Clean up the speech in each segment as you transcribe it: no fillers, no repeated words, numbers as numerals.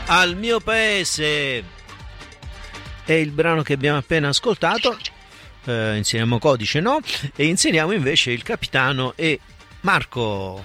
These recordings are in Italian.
al mio paese è il brano che abbiamo appena ascoltato. Inseriamo codice, no? E inseriamo invece il capitano e Marco.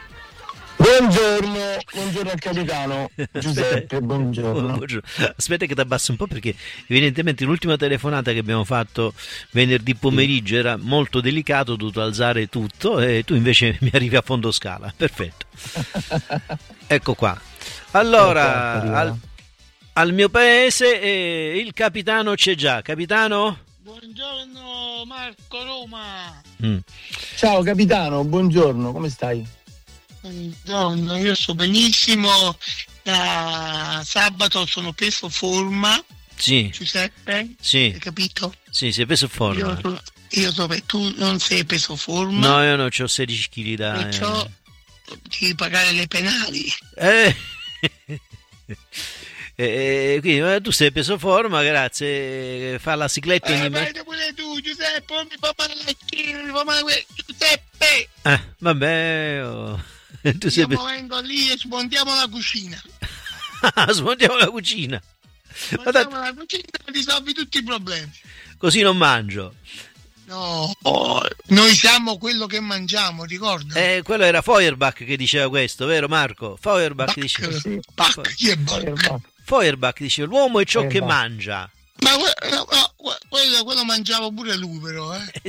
Buongiorno al capitano Giuseppe, buongiorno. Aspetta che ti abbasso un po', perché evidentemente l'ultima telefonata che abbiamo fatto venerdì pomeriggio era molto delicato, ho dovuto alzare tutto e tu invece mi arrivi a fondo scala. Perfetto. Ecco qua. Allora, al mio paese il capitano c'è già. Capitano? Buongiorno Marco Roma. Ciao capitano, buongiorno, come stai? Buongiorno, io sto benissimo. Da sabato sono preso forma. Sì. Giuseppe? Sì. Hai capito? Sì, sei preso forma. Tu non sei preso forma. No, io non ho 16 kg da... Perciò devi pagare le penali. Quindi tu sei preso forma, grazie. Fa la cicletta ogni Vai pure tu, Giuseppe, non mi fa male la schiena, mi fa male Giuseppe. Vabbè. Tu sei Vengo lì e smontiamo la cucina. Smontiamo la cucina. Smontiamo la cucina e risolvi tutti i problemi. Così non mangio. No, noi siamo quello che mangiamo, ricorda? Quello era Feuerbach che diceva questo, vero Marco? Feuerbach diceva. Sì. Chi è Bach? Feuerbach diceva l'uomo è ciò che mangia. Ma quello mangiava pure lui, però,